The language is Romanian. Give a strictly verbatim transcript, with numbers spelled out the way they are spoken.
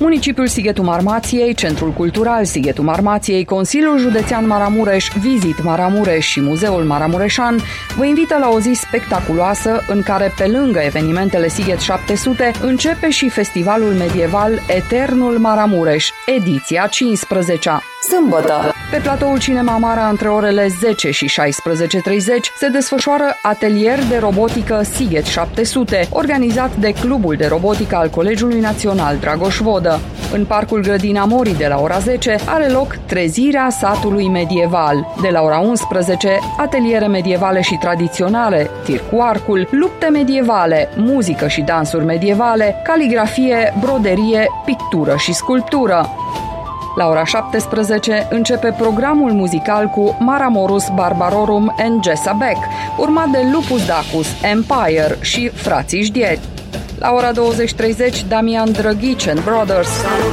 Municipiul Sighetul Marmației, Centrul Cultural Sighetul Marmației, Consiliul Județean Maramureș, Vizit Maramureș și Muzeul Maramureșan vă invită la o zi spectaculoasă în care, pe lângă evenimentele Sighet șapte sute, începe și festivalul medieval Eternul Maramureș, ediția cincisprezecea. Sâmbătă, pe platoul Cinema Amara, între orele zece și șaisprezece și treizeci, se desfășoară atelier de robotică Sighet șapte sute, organizat de Clubul de Robotică al Colegiului Național Dragoș Vodă. În Parcul Grădina Morii, de la ora zece, are loc Trezirea satului medieval. De la ora unsprezece, ateliere medievale și tradiționale, tir cu arcul, lupte medievale, muzică și dansuri medievale, caligrafie, broderie, pictură și sculptură. La ora șaptesprezece începe programul muzical cu Maramorus Barbarorum and Jessa Beck, urmat de Lupus Dacus, Empire și Frații Jdieri. La ora douăzeci și treizeci, Damian Drăghici and Brothers.